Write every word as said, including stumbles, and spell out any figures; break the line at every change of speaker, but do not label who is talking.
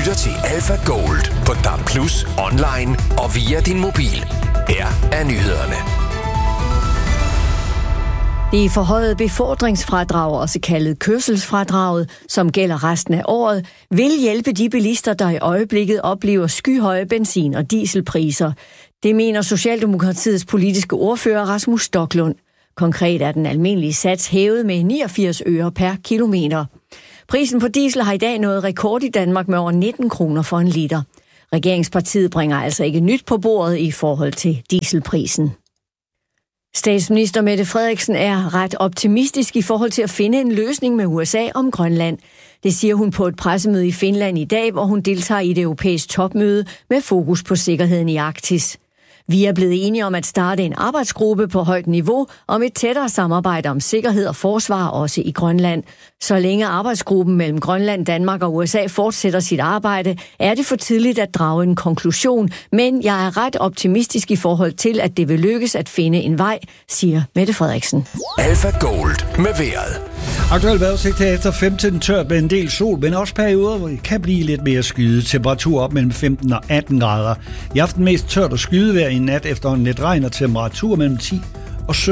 lytter til Alpha Gold på D A B plus, online og via din mobil. Her er nyhederne.
Det forhøjede befordringsfradrag, også kaldet kørselsfradraget, som gælder resten af året, vil hjælpe de bilister, der i øjeblikket oplever skyhøje benzin- og dieselpriser. Det mener Socialdemokratiets politiske ordfører Rasmus Stoklund. Konkret er den almindelige sats hævet med niogfirs øre per kilometer. Prisen på diesel har i dag nået rekord i Danmark med over nitten kroner for en liter. Regeringspartiet bringer altså ikke nyt på bordet i forhold til dieselprisen. Statsminister Mette Frederiksen er ret optimistisk i forhold til at finde en løsning med U S A om Grønland. Det siger hun på et pressemøde i Finland i dag, hvor hun deltager i et europæisk topmøde med fokus på sikkerheden i Arktis. Vi er blevet enige om at starte en arbejdsgruppe på højt niveau om et tættere samarbejde om sikkerhed og forsvar også i Grønland. Så længe arbejdsgruppen mellem Grønland, Danmark og U S A fortsætter sit arbejde, er det for tidligt at drage en konklusion, men jeg er ret optimistisk i forhold til, at det vil lykkes at finde en vej, siger Mette Frederiksen.
Alpha Gold med vejret.
Aktuelt vejrudsigt her efter femten tørt med en del sol, men også perioder, hvor det kan blive lidt mere skyet. Temperatur op mellem femten og atten grader. I aften mest tørt og skydevejr i nat efter en lidt regn og temperatur mellem ti og sytten.